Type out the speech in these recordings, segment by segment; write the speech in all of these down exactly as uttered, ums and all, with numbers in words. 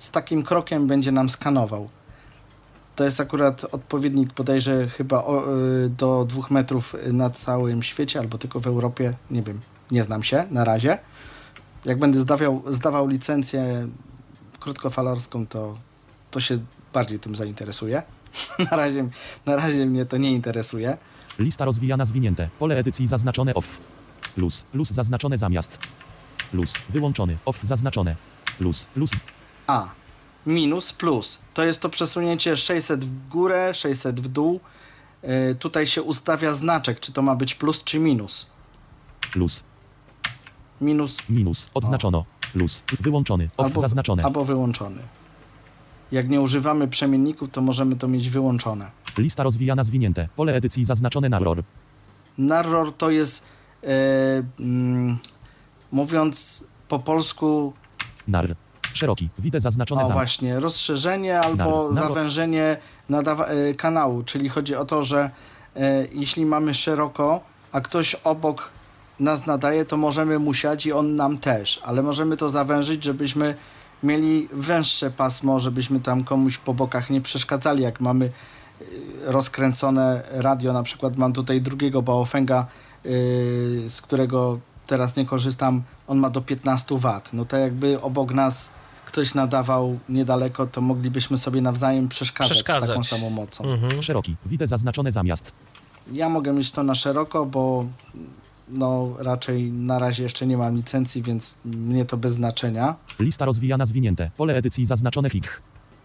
z takim krokiem będzie nam skanował. To jest akurat odpowiednik bodajże chyba o, do dwóch metrów na całym świecie, albo tylko w Europie, nie wiem, nie znam się na razie. Jak będę zdawiał, zdawał licencję krótkofalorską, to, to się bardziej tym zainteresuję. na, razie, na razie mnie to nie interesuje. Lista rozwijana zwinięte. Pole edycji zaznaczone off. Plus, plus zaznaczone zamiast. Plus, wyłączony, off zaznaczone. Plus, plus. A, minus, plus. To jest to przesunięcie sześćset w górę, sześćset w dół. Yy, tutaj się ustawia znaczek, czy to ma być plus, czy minus. Plus. Minus. Minus, odznaczono. O. Plus, wyłączony, off albo, zaznaczone. Albo wyłączony. Jak nie używamy przemienników, to możemy to mieć wyłączone. Lista rozwijana zwinięte. Pole edycji zaznaczone narror. Narror to jest, yy, mm, mówiąc po polsku... Nar. Szeroki. Widzę zaznaczone O za. właśnie, rozszerzenie albo Nar. zawężenie nadawa- yy, kanału. Czyli chodzi o to, że yy, jeśli mamy szeroko, a ktoś obok nas nadaje, to możemy mu siać i on nam też. Ale możemy to zawężyć, żebyśmy mieli węższe pasmo, żebyśmy tam komuś po bokach nie przeszkadzali, jak mamy rozkręcone radio, na przykład mam tutaj drugiego Baofenga, yy, z którego teraz nie korzystam, on ma do piętnaście watów. No to jakby obok nas ktoś nadawał niedaleko, to moglibyśmy sobie nawzajem przeszkadzać, przeszkadzać. z taką samą mocą. Mhm. Szeroki. Widzę zaznaczone zamiast. Ja mogę mieć to na szeroko, bo no raczej na razie jeszcze nie mam licencji, więc mnie to bez znaczenia. Lista rozwijana zwinięte. Pole edycji zaznaczone hik.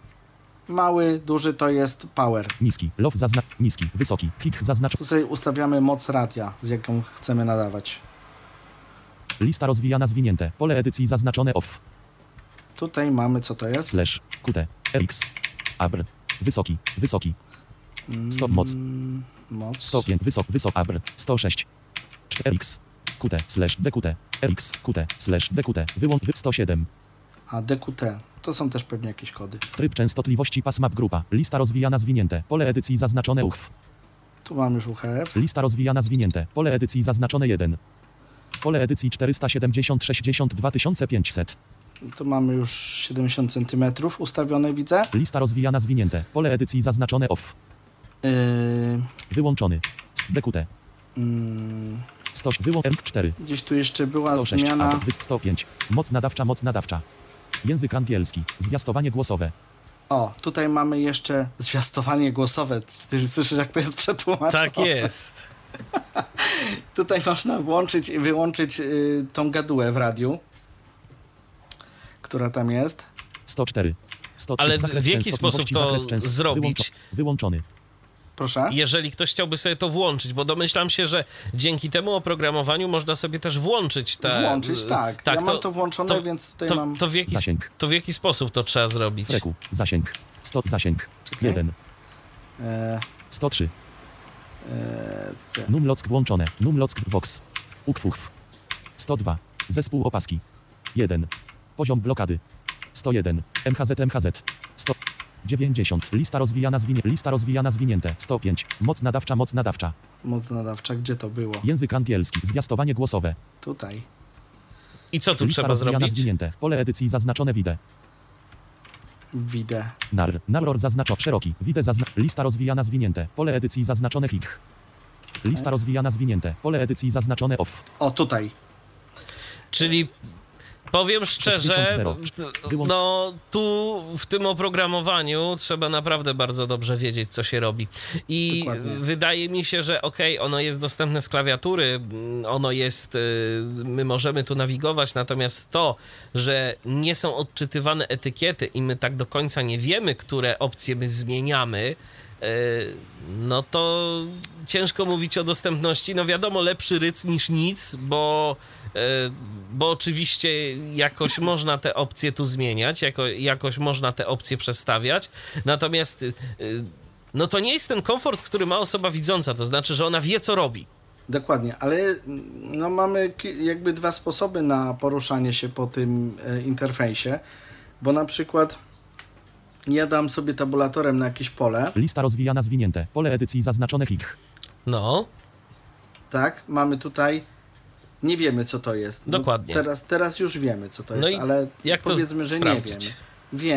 Mały, duży to jest power. Niski. Low zazna... Niski. Wysoki. Hik zaznaczony. Tutaj ustawiamy moc radia, z jaką chcemy nadawać. Lista rozwijana zwinięte. Pole edycji zaznaczone off. Tutaj mamy, co to jest? Slash. Q T. X. Abr. Wysoki. Wysoki. Stop moc. Mm, moc. sto pięć. Wysok. Wysok. Abr. sto sześć. cztery X. Q T. Slash D Q T. X. Q T. Slash D Q T. Wyłącz. sto siedem. A D Q T. To są też pewnie jakieś kody. Tryb częstotliwości pasma grupa. Lista rozwijana zwinięte. Pole edycji zaznaczone U H F. Tu mam już U H F. Lista rozwijana zwinięte. Pole edycji zaznaczone jeden. Pole edycji czterysta siedemdziesiąt sześćdziesiąt dwa tysiące pięćset. Tu mamy już siedemdziesiąt centymetrów ustawione, widzę. Lista rozwijana zwinięte. Pole edycji zaznaczone off. Yy, Wyłączony. D Q T. yy, sto. Wyłącz cztery. gdzieś tu jeszcze była sto sześć. zmiana. A, wysk sto pięć. Moc nadawcza, moc nadawcza. Język angielski. Zwiastowanie głosowe. O, tutaj mamy jeszcze zwiastowanie głosowe. Ty słyszysz, jak to jest przetłumaczone? Tak jest. Tutaj można włączyć i wyłączyć yy, tą gadułę w radiu, która tam jest. sto cztery. sto trzy. Ale Zakres w jaki częstotliwości, sposób to zakres częst- zrobić? Wyłączo- wyłączony. Proszę? Jeżeli ktoś chciałby sobie to włączyć, bo domyślam się, że dzięki temu oprogramowaniu można sobie też włączyć te... Włączyć, tak. tak ja mam to włączone, to, więc tutaj to, mam... to, w jaki, Zasięg. to w jaki sposób to trzeba zrobić? Freku. Zasięg. sto. Zasięg. Czekaj. jeden. E, sto trzy. e, C. Numlock włączone. Numlock Vox. Ukfuchw. sto dwa. Zespół opaski. jeden. Poziom blokady. sto jeden. M H Z M H Z. sto. dziewięćdziesiąt. Lista rozwijana zwinięte. Lista rozwijana zwinięte. sto pięć. Moc nadawcza, moc nadawcza. Moc nadawcza, gdzie to było? Język angielski. Zwiastowanie głosowe. Tutaj. I co tu Lista trzeba rozwijana zrobić? zwinięte. Pole edycji zaznaczone wide. Widzę. Nar. Narror zaznaczony. Szeroki. Wide zazna... Lista rozwijana zwinięte. Pole edycji zaznaczone hik. Lista rozwijana zwinięte. Pole edycji zaznaczone off. O, tutaj. Czyli powiem szczerze, sześćdziesiąt zero. Wyłącz- no tu w tym oprogramowaniu trzeba naprawdę bardzo dobrze wiedzieć, co się robi. I Dokładnie. wydaje mi się, że okej, ono jest dostępne z klawiatury, ono jest, y, my możemy tu nawigować, natomiast to, że nie są odczytywane etykiety i my tak do końca nie wiemy, które opcje my zmieniamy, y, no to ciężko mówić o dostępności. No wiadomo, lepszy ryc niż nic, bo bo oczywiście jakoś można te opcje tu zmieniać, jako, jakoś można te opcje przestawiać, natomiast no to nie jest ten komfort, który ma osoba widząca, to znaczy, że ona wie, co robi. Dokładnie, ale no mamy ki- jakby dwa sposoby na poruszanie się po tym e, interfejsie, bo na przykład ja dam sobie tabulatorem na jakieś pole, Lista rozwijana zwinięte. Pole edycji zaznaczone hik. No, tak, mamy tutaj, nie wiemy, co to jest. No, Dokładnie. Teraz, teraz już wiemy, co to No jest, i ale jak to powiedzmy, że sprawdzić? nie wiemy.